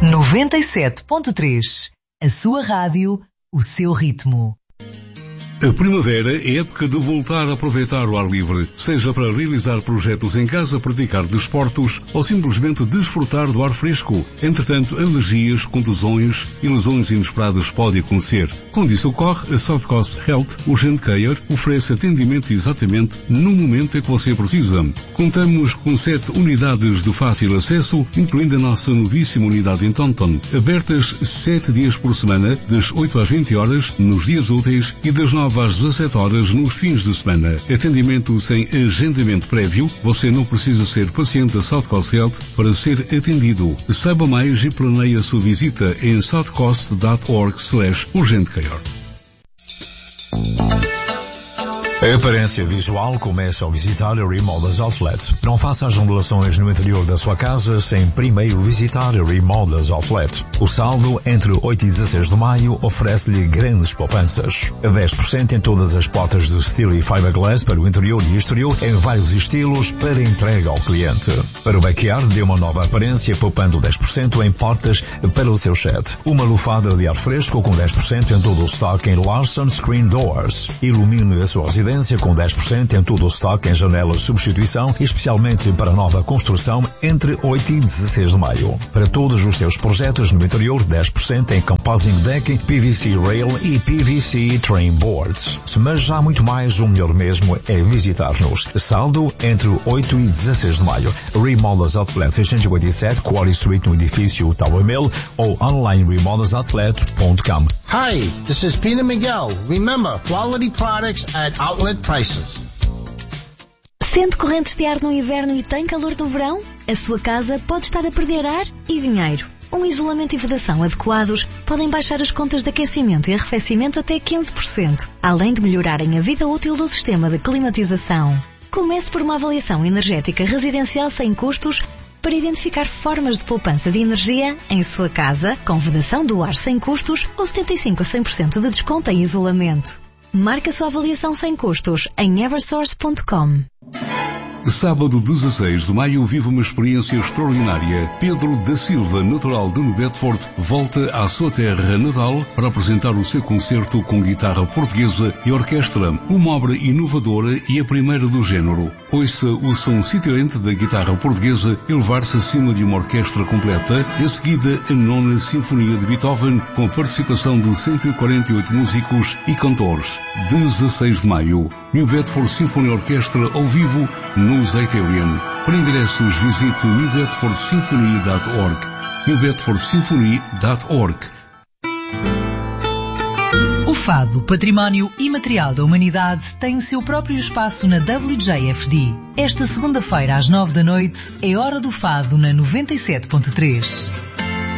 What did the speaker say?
97.3. A sua rádio, o seu ritmo. A primavera é época de voltar a aproveitar o ar livre, seja para realizar projetos em casa, praticar desportos ou simplesmente desfrutar do ar fresco. Entretanto, alergias, contusões e lesões inesperadas podem acontecer. Quando isso ocorre, a South Coast Health Urgent Care oferece atendimento exatamente no momento em que você precisa. Contamos com 7 unidades de fácil acesso, incluindo a nossa novíssima unidade em Taunton, abertas 7 dias por semana, das 8 às 20 horas, nos dias úteis e das 9 às 17 horas nos fins de semana. Atendimento sem agendamento prévio. Você não precisa ser paciente da South Coast Health para ser atendido. Saiba mais e planeie a sua visita em southcoast.org/urgentcare. A aparência visual começa ao visitar a Remodels Outlet. Não faça as remodelações no interior da sua casa sem primeiro visitar a Remodels Outlet. O saldo entre 8 e 16 de maio oferece-lhe grandes poupanças. 10% em todas as portas de steel e fiberglass para o interior e exterior em vários estilos para entrega ao cliente. Para o backyard, dê uma nova aparência poupando 10% em portas para o seu shed. Uma lufada de ar fresco com 10% em todo o stock em Larson Screen Doors. Ilumine a sua residência com 10% em todo o stock em janelas de substituição, especialmente para nova construção entre 8 e 16 de maio. Para todos os seus projetos no interior, 10% em composing deck, PVC rail e PVC train boards. Mas já há muito mais, o melhor mesmo é visitar-nos. Saldo entre 8 e 16 de maio. Remodels Outlet 687 Quarry Street no edifício Tower Mill ou online remodelsoutlet.com. Hi, this is Peter Miguel. Remember, quality products at outlet prices. Sente correntes de ar no inverno e tem calor no verão? A sua casa pode estar a perder ar e dinheiro. Um isolamento e vedação adequados podem baixar as contas de aquecimento e arrefecimento até 15%, além de melhorarem a vida útil do sistema de climatização. Comece por uma avaliação energética residencial sem custos para identificar formas de poupança de energia em sua casa, com vedação do ar sem custos ou 75 a 100% de desconto em isolamento. Marque a sua avaliação sem custos em eversource.com. Sábado 16 de maio vive uma experiência extraordinária. Pedro da Silva, natural de New Bedford, volta à sua terra natal para apresentar o seu concerto com guitarra portuguesa e orquestra, uma obra inovadora e a primeira do género. Ouça o som cintilante da guitarra portuguesa elevar-se acima de uma orquestra completa, em seguida a 9ª Sinfonia de Beethoven, com a participação de 148 músicos e cantores. 16 de maio, New Bedford Symphony Orchestra ao vivo no Zeiterion. Para ingressos, visite newbedfordsymphony.org. newbedfordsymphony.org. O Fado, Património Imaterial da Humanidade, tem o seu próprio espaço na WJFD. Esta segunda-feira às 9 da noite é Hora do Fado na 97.3.